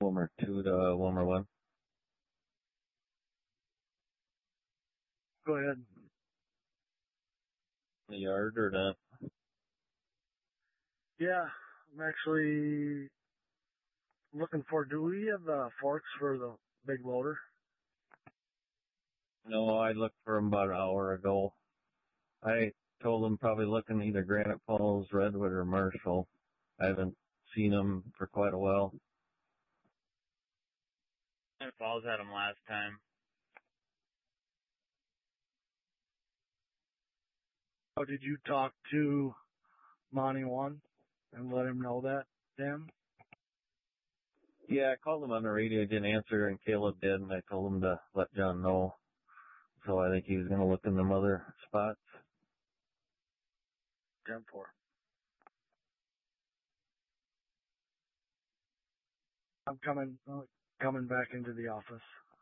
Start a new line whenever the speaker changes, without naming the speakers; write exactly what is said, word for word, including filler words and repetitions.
Wilmer two to Wilmer one.
Go ahead.
The yard or not?
Yeah, I'm actually looking for, do we have the forks for the big loader?
No, I looked for them about an hour ago. I told them probably looking either Granite Falls, Redwood, or Marshall. I haven't seen them for quite a while.
Granite Falls had them last time.
Oh, did you talk to Monty One and let him know that, Dan?
Yeah, I called him on the radio, he didn't answer, and Caleb did, and I told him to let John know. So I think he was going to look in them other spots.
ten four. I'm coming, uh, coming back into the office.